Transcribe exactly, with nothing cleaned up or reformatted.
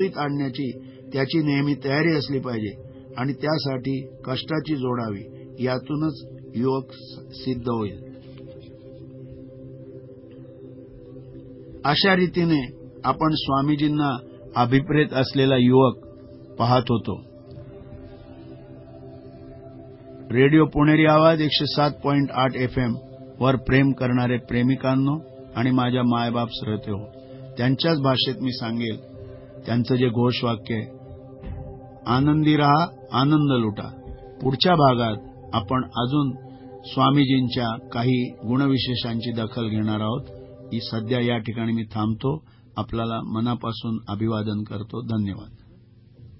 आणण्याची त्याची नेहमी तयारी असली पाहिजे आणि त्यासाठी कष्टाची जोडावी. यातूनच युवक सिद्ध होईल. अशा रीतीने आपण स्वामीजींना अभिप्रेत असलेला युवक पाहत होतो. रेडिओ पुणेरी आवाज एकशे सात पॉइंट आठ एफ एम वर प्रेम करणारे प्रेमिकांनो आणि माझ्या मायबाप श्रोते हो, त्यांच्याच भाषेत मी सांगेल त्यांचं जे घोषवाक्य आहे, आनंदी रहा, आनंद लुटा. पुढच्या भागात आपण अजून स्वामीजींच्या काही गुणविशेषांची दखल घेणार आहोत. ही सध्या या ठिकाणी मी थांबतो. आपल्याला मनापासून अभिवादन करतो. धन्यवाद.